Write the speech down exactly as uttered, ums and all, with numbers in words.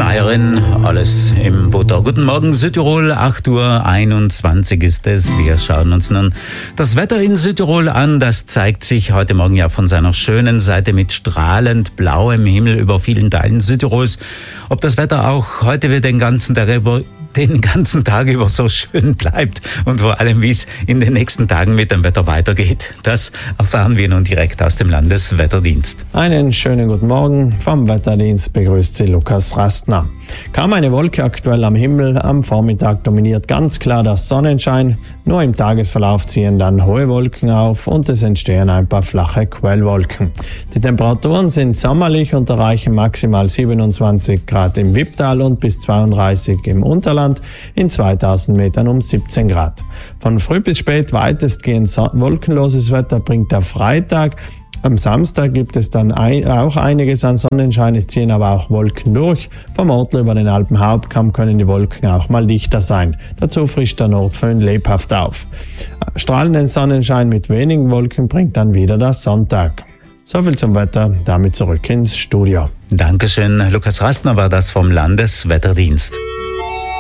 Meierin, alles im Butter. Guten Morgen Südtirol, acht Uhr einundzwanzig ist es. Wir schauen uns nun das Wetter in Südtirol an. Das zeigt sich heute Morgen ja von seiner schönen Seite mit strahlend blauem Himmel über vielen Teilen Südtirols. Ob das Wetter auch heute wieder den ganzen Tag über den ganzen Tag über so schön bleibt und vor allem, wie es in den nächsten Tagen mit dem Wetter weitergeht. Das erfahren wir nun direkt aus dem Landeswetterdienst. Einen schönen guten Morgen. Vom Wetterdienst begrüßt Sie Lukas Rastner. Kaum eine Wolke aktuell am Himmel. Am Vormittag dominiert ganz klar der Sonnenschein. Nur im Tagesverlauf ziehen dann hohe Wolken auf und es entstehen ein paar flache Quellwolken. Die Temperaturen sind sommerlich und erreichen maximal siebenundzwanzig Grad im Wipptal und bis zweiunddreißig im Unterland, in zweitausend Metern um siebzehn Grad. Von früh bis spät weitestgehend wolkenloses Wetter bringt der Freitag. Am Samstag gibt es dann ein, auch einiges an Sonnenschein, es ziehen aber auch Wolken durch. Vom Ortler über den Alpenhauptkamm können die Wolken auch mal dichter sein. Dazu frischt der Nordföhn lebhaft auf. Strahlenden Sonnenschein mit wenigen Wolken bringt dann wieder der Sonntag. Soviel zum Wetter, damit zurück ins Studio. Dankeschön, Lukas Rastner war das vom Landeswetterdienst.